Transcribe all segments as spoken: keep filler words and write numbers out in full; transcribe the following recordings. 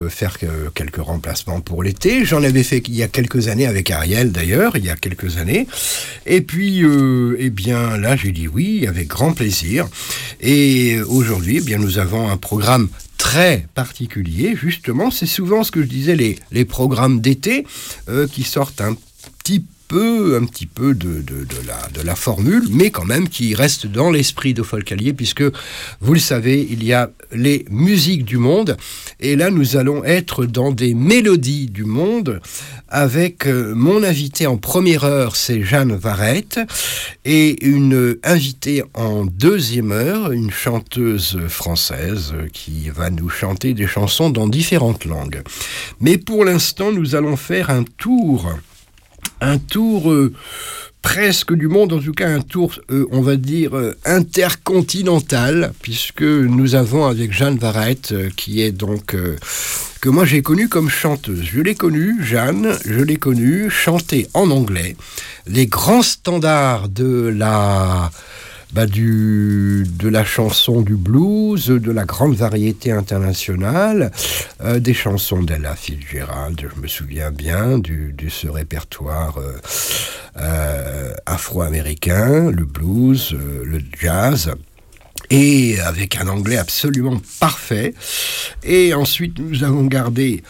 faire quelques remplacements pour l'été. J'en avais fait il y a quelques années avec Ariel d'ailleurs, il y a quelques années. Et puis, euh, eh bien là, j'ai dit oui, avec grand plaisir. Et aujourd'hui, eh bien nous avons un programme très particulier. Justement, c'est souvent ce que je disais, les, les programmes d'été euh, qui sortent un petit peu Peu, un petit peu de, de, de, la, de la formule, mais quand même qui reste dans l'esprit de Folcalier, puisque, vous le savez, il y a les musiques du monde, et là, nous allons être dans des mélodies du monde, avec euh, mon invité en première heure, c'est Jeanne Varrette, et une invitée en deuxième heure, une chanteuse française, qui va nous chanter des chansons dans différentes langues. Mais pour l'instant, nous allons faire un tour... Un tour euh, presque du monde, en tout cas un tour, euh, on va dire, euh, intercontinental, puisque nous avons avec Jeanne Varrette, euh, qui est donc, euh, que moi j'ai connue comme chanteuse. Je l'ai connue, Jeanne, je l'ai connue chanter en anglais les grands standards de la... Bah du, de la chanson du blues, de la grande variété internationale, euh, des chansons d'Ella Fitzgerald, je me souviens bien du, de ce répertoire euh, euh, afro-américain, le blues, euh, le jazz, et avec un anglais absolument parfait. Et ensuite, nous avons gardé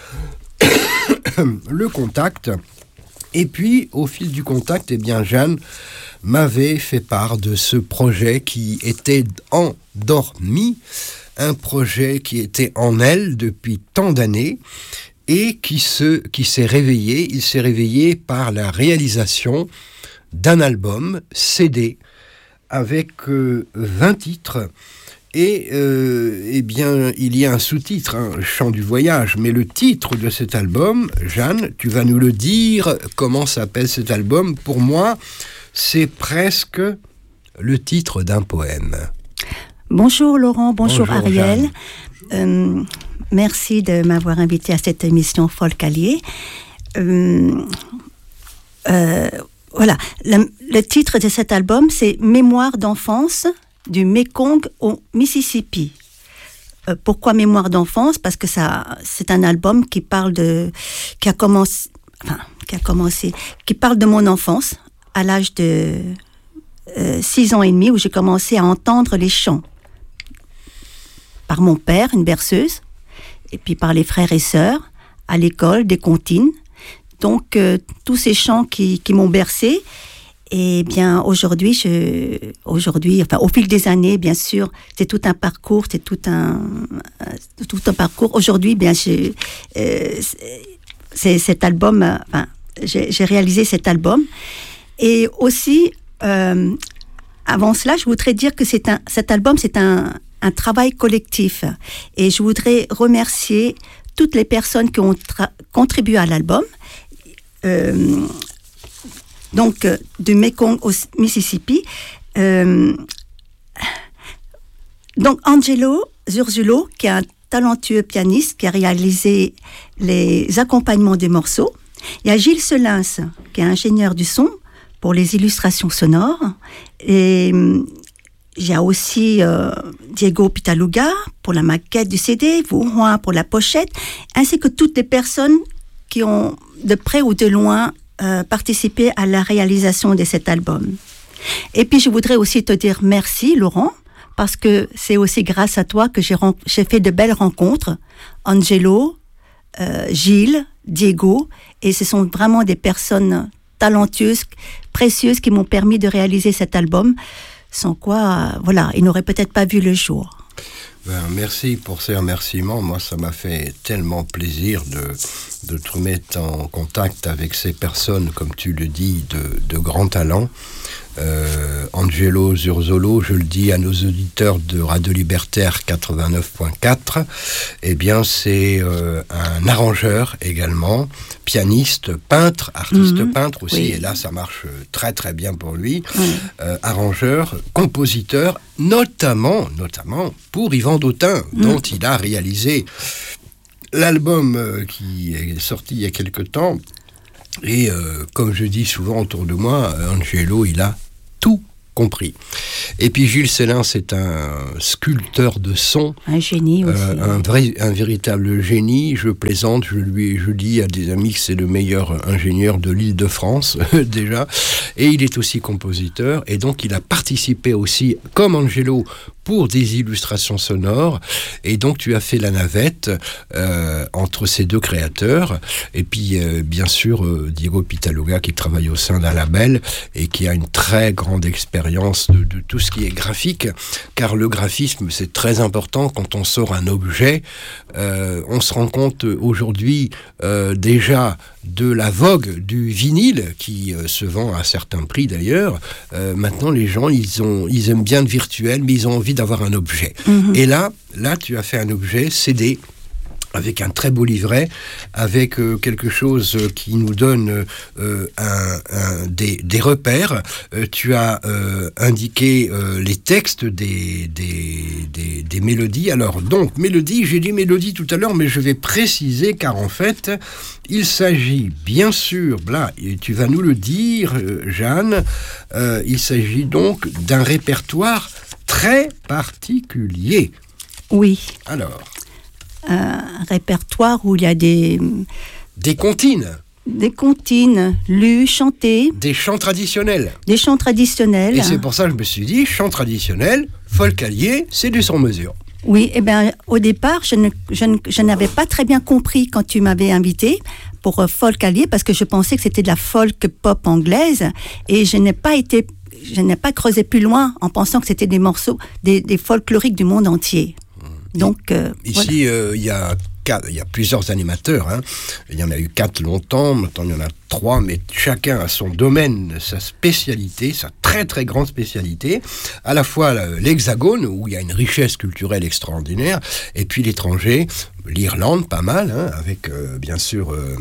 le contact. Et puis, au fil du contact, eh bien, Jeanne m'avait fait part de ce projet qui était endormi, un projet qui était en elle depuis tant d'années et qui, se, qui s'est réveillé. Il s'est réveillé par la réalisation d'un album C D avec euh, vingt titres. Et euh, eh bien, il y a un sous-titre, hein, Chant du voyage, mais le titre de cet album, Jeanne, tu vas nous le dire, comment s'appelle cet album. Pour moi, c'est presque le titre d'un poème. Bonjour Laurent, bonjour, bonjour Ariel. Euh, merci de m'avoir invité à cette émission Folcalier. Euh, euh, voilà, le, le titre de cet album, c'est Mémoire d'enfance du Mekong au Mississippi. Euh, pourquoi Mémoire d'enfance ? Parce que ça, c'est un album qui parle de, qui a commencé, enfin, qui a commencé, qui parle de mon enfance à l'âge de euh, six ans et demi, où j'ai commencé à entendre les chants par mon père, une berceuse, et puis par les frères et sœurs à l'école, des comptines. Donc euh, tous ces chants qui, qui m'ont bercé. Et bien aujourd'hui, je, aujourd'hui, enfin au fil des années, bien sûr, c'est tout un parcours, c'est tout un, euh, tout un parcours. Aujourd'hui, bien, je, euh, c'est cet album. Euh, enfin, j'ai, j'ai réalisé cet album. Et aussi, euh, avant cela, je voudrais dire que c'est un, cet album, c'est un, un travail collectif. Et je voudrais remercier toutes les personnes qui ont tra- contribué à l'album. Euh, donc euh, du Mekong au Mississippi. Euh, donc Angelo Zurzulo, qui est un talentueux pianiste, qui a réalisé les accompagnements des morceaux. Il y a Gilles Selins, qui est ingénieur du son pour les illustrations sonores. Et euh, il y a aussi euh, Diego Pitaluga pour la maquette du C D, Wu Huan pour la pochette, ainsi que toutes les personnes qui ont de près ou de loin Euh, participer à la réalisation de cet album. Et puis je voudrais aussi te dire merci Laurent, parce que c'est aussi grâce à toi que j'ai, ren- j'ai fait de belles rencontres. Angelo, euh, Gilles, Diego, et ce sont vraiment des personnes talentueuses, précieuses qui m'ont permis de réaliser cet album, sans quoi, euh, voilà, il n'aurait peut-être pas vu le jour. Ben, merci pour ces remerciements. Moi, ça m'a fait tellement plaisir de, de te mettre en contact avec ces personnes, comme tu le dis, de, de grand talent. Euh, Angelo Zurzolo, je le dis à nos auditeurs de Radio Libertaire quatre-vingt-neuf point quatre, eh bien, c'est euh, un arrangeur également, pianiste, peintre, artiste mmh, peintre aussi, oui. Et là, ça marche très très bien pour lui. Mmh. Euh, arrangeur, compositeur, notamment, notamment pour Yvan Dautin, mmh. dont il a réalisé l'album euh, qui est sorti il y a quelque temps. Et euh, comme je dis souvent autour de moi, Angelo, il a tout compris. Et puis Gilles Célin, c'est un sculpteur de son. Un génie aussi. Euh, un, vrai, un véritable génie. Je plaisante, je lui je dis à des amis que c'est le meilleur ingénieur de l'Île-de-France, déjà. Et il est aussi compositeur. Et donc, il a participé aussi, comme Angelo, pour des illustrations sonores. Et donc, tu as fait la navette euh, entre ces deux créateurs. Et puis, euh, bien sûr, euh, Diego Pitaluga, qui travaille au sein d'un label et qui a une très grande expérience de, de tout ce qui est graphique. Car le graphisme, c'est très important quand on sort un objet. Euh, on se rend compte aujourd'hui euh, déjà de la vogue du vinyle qui euh, se vend à certains prix d'ailleurs. Euh, maintenant, les gens, ils, ont, ils aiment bien le virtuel, mais ils ont envie d'avoir un objet. Mmh. Et là, là, tu as fait un objet C D avec un très beau livret, avec euh, quelque chose qui nous donne euh, un, un, des, des repères. Euh, tu as euh, indiqué euh, les textes des, des, des, des mélodies. Alors, donc, mélodie, j'ai dit mélodie tout à l'heure, mais je vais préciser, car en fait, il s'agit, bien sûr, là, et tu vas nous le dire, euh, Jeanne, euh, il s'agit donc d'un répertoire très particulier. Oui. Alors un répertoire où il y a des... Des comptines. Des comptines lues, chantées. Des chants traditionnels. Des chants traditionnels. Et c'est pour ça que je me suis dit, chant traditionnel, folk allié, c'est du sur-mesure. Oui, eh bien, au départ, je, ne, je, ne, je n'avais pas très bien compris quand tu m'avais invité pour euh, folk allié, parce que je pensais que c'était de la folk pop anglaise, et je n'ai pas été... Je n'ai pas creusé plus loin en pensant que c'était des morceaux, des, des folkloriques du monde entier. Donc, euh, ici, il voilà. euh, y a il y a plusieurs animateurs. Hein. Il y en a eu quatre longtemps, maintenant il y en a trois, mais chacun a son domaine, sa spécialité, sa très très grande spécialité. À la fois l'Hexagone, où il y a une richesse culturelle extraordinaire, et puis l'étranger, l'Irlande, pas mal, hein, avec euh, bien sûr... Euh,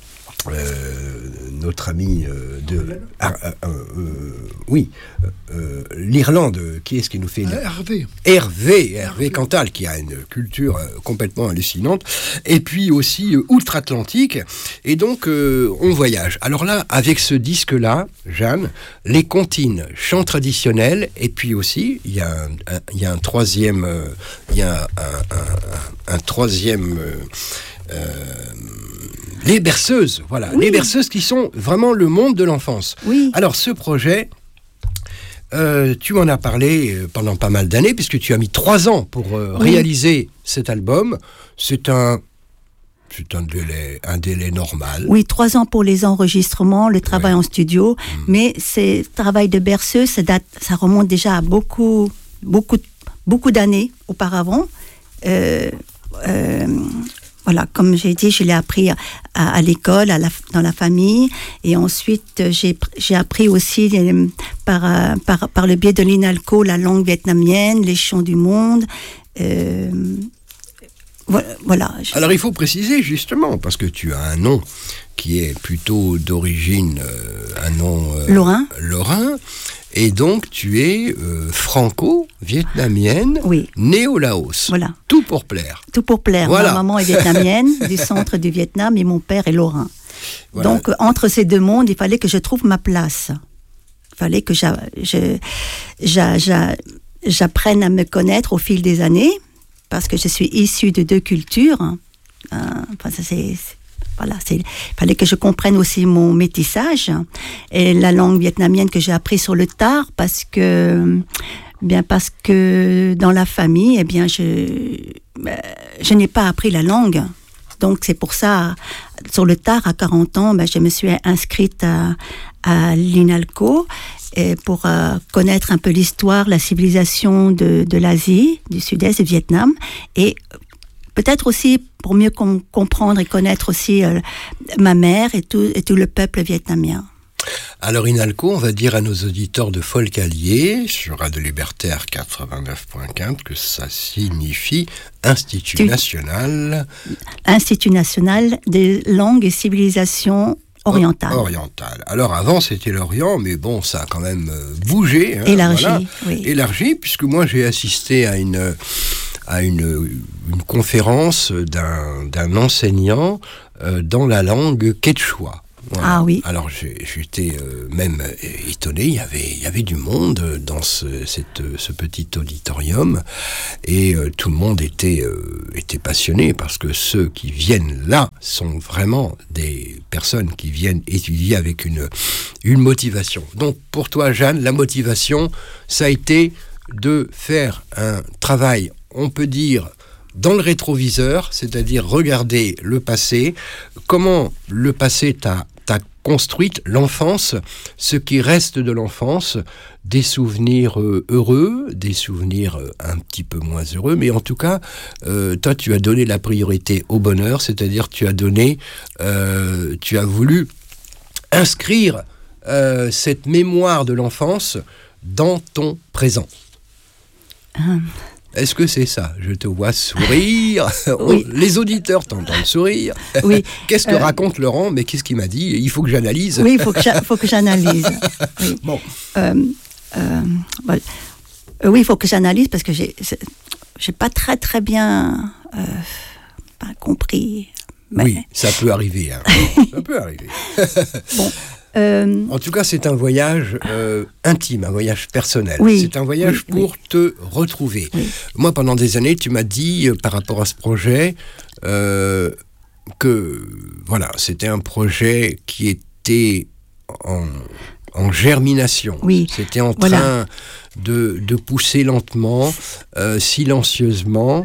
Euh, notre ami euh, de ah, euh, euh, oui euh, l'Irlande, qui est-ce qui nous fait une... Hervé Hervé Hervé Cantal, qui a une culture euh, complètement hallucinante, et puis aussi euh, outre-Atlantique, et donc euh, on voyage. Alors là, avec ce disque là, Jeanne, les comptines, chants traditionnels, et puis aussi il y a un, un, il y a un troisième euh, il y a un, un, un, un troisième euh, euh, les berceuses, voilà, oui. Les berceuses qui sont vraiment le monde de l'enfance. Oui. Alors ce projet, euh, tu m'en as parlé pendant pas mal d'années, puisque tu as mis trois ans pour euh, oui. réaliser cet album. C'est un, c'est un délai, un délai normal. Oui, trois ans pour les enregistrements, le travail ouais. en studio, mmh. mais ce travail de berceuse, ça date, ça remonte déjà à beaucoup, beaucoup, beaucoup d'années auparavant. Euh, euh, Voilà, comme j'ai dit, je l'ai appris à, à, à l'école, à la, dans la famille, et ensuite j'ai, j'ai appris aussi euh, par, euh, par, par le biais de l'INALCO la langue vietnamienne, les chants du monde. Euh, voilà. Alors il faut préciser justement, parce que tu as un nom qui est plutôt d'origine, euh, un nom euh, lorrain. lorrain. Et donc, tu es euh, franco-vietnamienne, oui. née au Laos. Voilà. Tout pour plaire. Tout pour plaire. Voilà. Ma maman est vietnamienne, du centre du Vietnam, et mon père est lorrain. Voilà. Donc, entre ces deux mondes, il fallait que je trouve ma place. Il fallait que j'a, je, j'a, j'a, j'apprenne à me connaître au fil des années, parce que je suis issue de deux cultures. Euh, enfin, ça, c'est... Voilà, il fallait que je comprenne aussi mon métissage et la langue vietnamienne que j'ai appris sur le tard, parce que, bien parce que dans la famille, eh bien, je, je n'ai pas appris la langue. Donc c'est pour ça, sur le tard, à quarante ans, ben, je me suis inscrite à, à l'INALCO et pour euh, connaître un peu l'histoire, la civilisation de, de l'Asie, du sud-est du Vietnam, et peut-être aussi pour mieux com- comprendre et connaître aussi euh, ma mère et tout, et tout le peuple vietnamien. Alors INALCO, on va dire à nos auditeurs de Folk Allié, sur Radio Libertaire quatre-vingt-neuf point quatre, que ça signifie Institut tu... National... Institut National des langues et civilisations orientales. Orientales. Alors avant c'était l'Orient, mais bon, ça a quand même bougé. Hein, élargi, voilà. oui. Élargi, puisque moi j'ai assisté à une... à une, une conférence d'un, d'un enseignant euh, dans la langue quechua. Voilà. Ah oui. Alors j'ai, j'étais euh, même étonné, il y avait, il y avait du monde dans ce, cette, ce petit auditorium et euh, tout le monde était, euh, était passionné parce que ceux qui viennent là sont vraiment des personnes qui viennent étudier avec une, une motivation. Donc pour toi Jeanne, la motivation, ça a été de faire un travail, on peut dire, dans le rétroviseur, c'est-à-dire regarder le passé, comment le passé t'a T'as construite l'enfance, ce qui reste de l'enfance, des souvenirs euh, heureux, des souvenirs euh, un petit peu moins heureux, mais en tout cas, euh, toi, tu as donné la priorité au bonheur, c'est-à-dire tu as donné, euh, tu as voulu inscrire euh, cette mémoire de l'enfance dans ton présent. Hum. Est-ce que c'est ça? Je te vois sourire. Oui. Les auditeurs t'entendent sourire. Oui. Qu'est-ce que euh... raconte Laurent? Mais qu'est-ce qu'il m'a dit? Il faut que j'analyse. Oui, il faut que, j'a... faut que j'analyse. Oui. Bon. Euh, euh, voilà. euh, oui, il faut que j'analyse parce que j'ai, j'ai pas très très bien euh, pas compris. Mais... Oui, ça peut arriver. Hein. Ça peut arriver. Bon. Euh... En tout cas, c'est un voyage euh, intime, un voyage personnel. Oui, c'est un voyage oui, pour oui. te retrouver. Oui. Moi, pendant des années, tu m'as dit, euh, par rapport à ce projet, euh, que voilà, c'était un projet qui était en, en germination. Oui. C'était en voilà. train de, de pousser lentement, euh, silencieusement,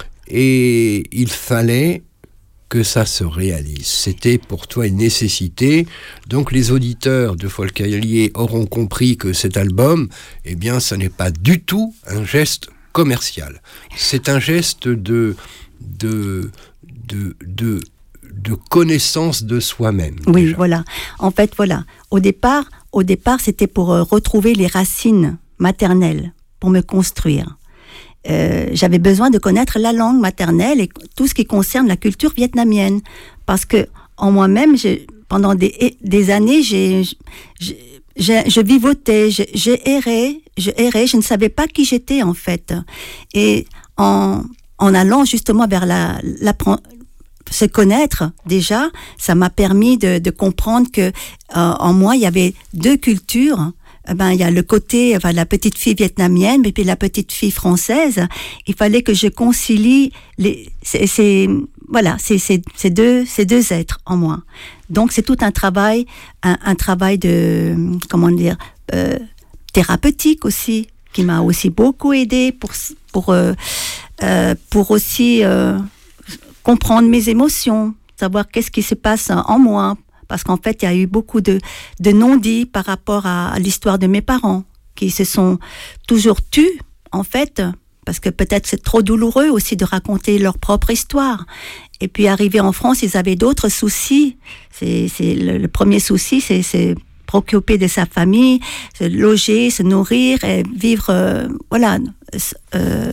et il fallait que ça se réalise. C'était pour toi une nécessité. Donc les auditeurs de Folcalier auront compris que cet album, eh bien, ça n'est pas du tout un geste commercial. C'est un geste de, de, de, de, de connaissance de soi-même. Oui, déjà. Voilà. En fait, voilà. Au départ, au départ, c'était pour euh, retrouver les racines maternelles, pour me construire. Euh, j'avais besoin de connaître la langue maternelle et tout ce qui concerne la culture vietnamienne. Parce que en moi-même, j'ai, pendant des, des années, j'ai, j'ai, j'ai, je vivotais, j'ai, j'ai erré, je errais, je ne savais pas qui j'étais en fait. Et en, en allant justement vers la, la se connaître déjà, ça m'a permis de, de comprendre que euh, en moi, il y avait deux cultures. Ben, il y a le côté, enfin, la petite fille vietnamienne, mais puis la petite fille française. Il fallait que je concilie les, c'est, c'est, voilà, c'est, c'est, c'est deux, ces deux êtres en moi. Donc, c'est tout un travail, un, un travail de, comment dire, euh, thérapeutique aussi, qui m'a aussi beaucoup aidé pour, pour, euh, euh, pour aussi euh, comprendre mes émotions, savoir qu'est-ce qui se passe en moi. Parce qu'en fait, il y a eu beaucoup de, de non-dits par rapport à, à l'histoire de mes parents, qui se sont toujours tus, en fait, parce que peut-être c'est trop douloureux aussi de raconter leur propre histoire. Et puis, arrivé en France, ils avaient d'autres soucis. C'est, c'est le, le premier souci, c'est, c'est préoccuper de sa famille, se loger, se nourrir et vivre, euh, voilà, euh,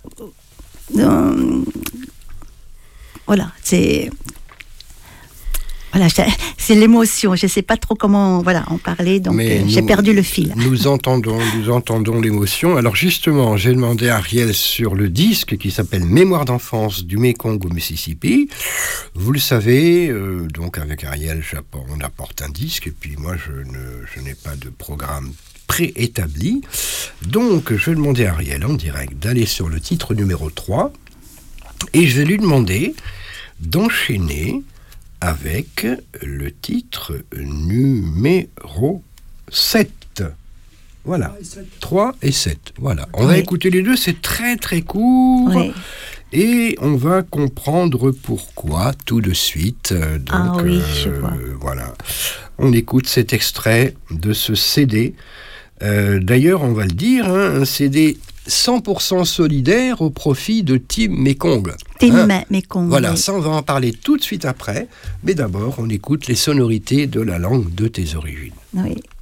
euh, voilà, c'est... Voilà, c'est l'émotion. Je ne sais pas trop comment, voilà, en parler, donc euh, nous, j'ai perdu le fil. Nous entendons, nous entendons l'émotion. Alors justement, j'ai demandé à Ariel sur le disque qui s'appelle Mémoire d'enfance du Mékong au Mississippi. Vous le savez, euh, donc avec Ariel, on apporte un disque et puis moi, je, ne, je n'ai pas de programme préétabli. Donc, je vais demander à Ariel en direct d'aller sur le titre numéro trois et je vais lui demander d'enchaîner avec le titre numéro sept. Voilà, trois et sept. Voilà, on oui. va écouter les deux, c'est très très court. Oui. Et on va comprendre pourquoi tout de suite. Donc, ah oui, euh, je vois. Voilà, on écoute cet extrait de ce C D. Euh, d'ailleurs, on va le dire, hein, un C D cent pour cent solidaire au profit de Team Mékong. Team hein Mékong. Voilà, oui. ça on va en parler tout de suite après. Mais d'abord, on écoute les sonorités de la langue de tes origines. Oui.